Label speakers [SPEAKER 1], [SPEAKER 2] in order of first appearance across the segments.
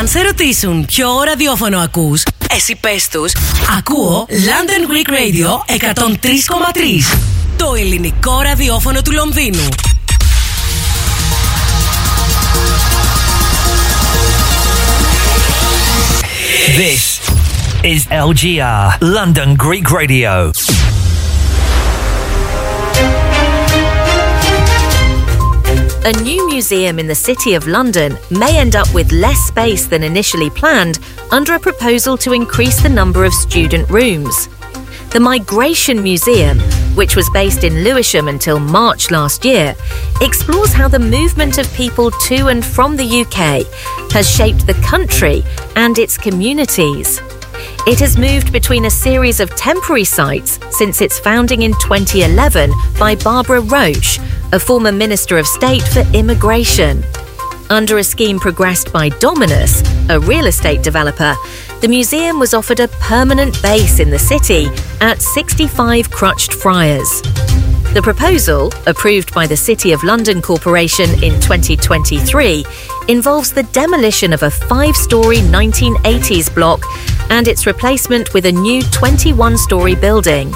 [SPEAKER 1] Αν σε ρωτήσουν ποιο ραδιόφωνο ακούς, εσύ πες τους, ακούω London Greek Radio 103,3. Το ελληνικό ραδιόφωνο του Λονδίνου.
[SPEAKER 2] This is LGR, London Greek Radio.
[SPEAKER 3] A new museum in the City of London may end up with less space than initially planned under a proposal to increase the number of student rooms. The Migration Museum, which was based in Lewisham until March last year, explores how the movement of people to and from the UK has shaped the country and its communities. It has moved between a series of temporary sites since its founding in 2011 by Barbara Roche, a former Minister of State for Immigration. Under a scheme progressed by Dominus, a real estate developer, the museum was offered a permanent base in the city at 65 Crutched Friars. The proposal, approved by the City of London Corporation in 2023, involves the demolition of a 5-storey 1980s block and its replacement with a new 21-storey building.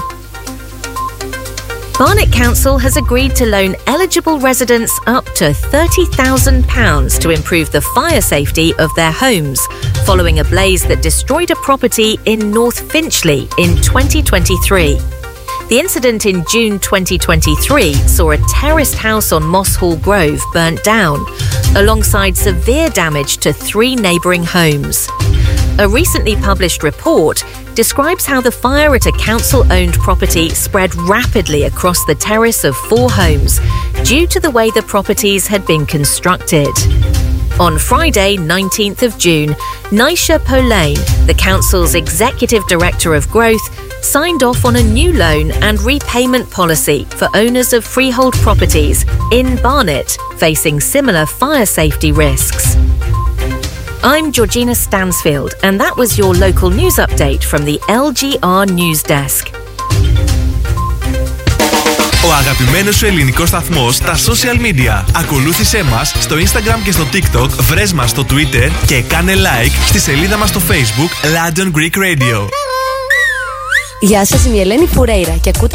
[SPEAKER 3] Barnet Council has agreed to loan eligible residents up to £30,000 to improve the fire safety of their homes, following a blaze that destroyed a property in North Finchley in 2023. The incident in June 2023 saw a terraced house on Moss Hall Grove burnt down, alongside severe damage to 3 neighbouring homes. A recently published report describes how the fire at a council-owned property spread rapidly across the terrace of 4 homes due to the way the properties had been constructed. On Friday, 19th of June, Nisha Polane, the council's executive director of growth, signed off on a new loan and repayment policy for owners of freehold properties in Barnet facing similar fire safety risks. I'm Georgina Stansfield, and that was your local news update from the LGR News Desk.
[SPEAKER 4] Ο αγαπημένος σου ελληνικός σταθμός στα social media. Ακολούθησέ μας στο Instagram και στο TikTok, βρες μας στο Twitter και κάνε like στη σελίδα μας στο Facebook London Greek Radio.
[SPEAKER 5] Γεια σας, είμαι η Ελένη Φουρέιρα και ακούτε